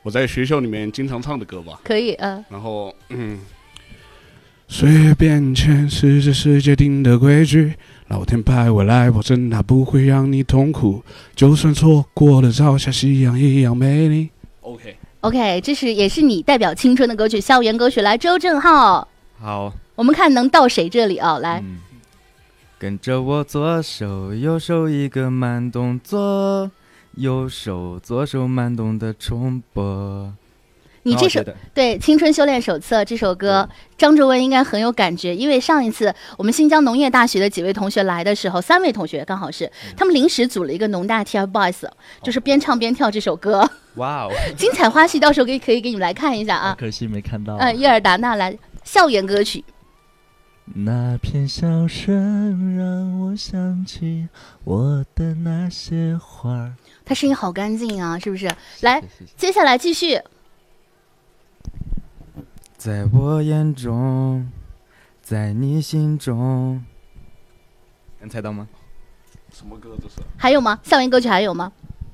我在学校里面经常唱的歌吧。 可以， 然后岁月变迁是这世界定的规矩，老天派我来保证它不会让你痛苦，就算错过了朝霞夕阳一样美丽。OK， 这是也是你代表青春的歌曲，校园歌曲。来，周正浩， 好， 我们看能到谁这里啊？来， 跟着我左手右手一个慢动作，右手左手慢动的重播。 你这首对《青春修炼手册》这首歌，张哲文应该很有感觉，因为上一次我们新疆农业大学的几位同学来的时候，3位同学刚好是他们临时组了一个农大 TFBOYS， 就是边唱边跳这首歌。 哇哦， 精彩花絮到时候可以给你们来看一下啊。 可惜没看到。 叶尔达纳来校园歌曲。 那片笑声让我想起我的那些花。 他声音好干净啊，是不是？来，接下来继续。 在我眼中，在你心中，能猜到吗？ 什么歌这是？ 还有吗？校园歌曲还有吗？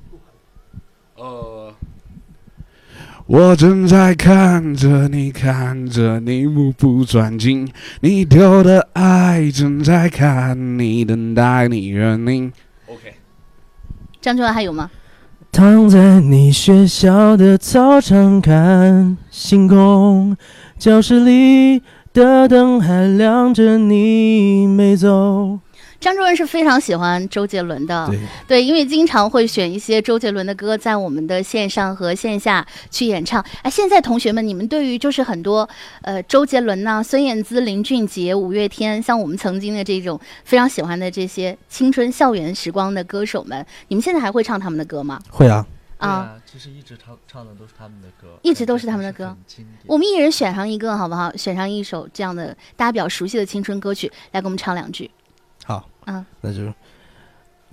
我正在看着你，看着你，目不转睛，你丢的爱正在看你，等待你认领。OK。 张哲文还有吗？ 躺在你学校的操场看星空，教室里的灯还亮着，你没走。 张哲文是非常喜欢周杰伦的，对，因为经常会选一些周杰伦的歌在我们的线上和线下去演唱。哎，现在同学们，你们对于就是很多周杰伦呐、孙燕姿、林俊杰、五月天，像我们曾经的这种非常喜欢的这些青春校园时光的歌手们，你们现在还会唱他们的歌吗？ 会啊。 其实一直唱的都是他们的歌， 一直都是他们的歌。我们一人选上一个好不好？选上一首这样的大家比较熟悉的青春歌曲，来给我们唱2句。 好，那就